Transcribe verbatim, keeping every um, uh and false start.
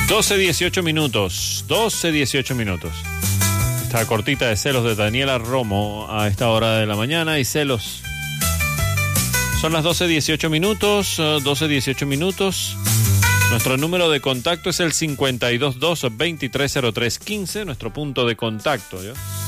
doce dieciocho minutos, doce dieciocho minutos. Esta cortita de celos de Daniela Romo a esta hora de la mañana y celos. Son las doce dieciocho minutos, doce dieciocho minutos. Nuestro número de contacto es el cincuenta y dos dos, veintitrés cero tres quince, nuestro punto de contacto, ¿ya?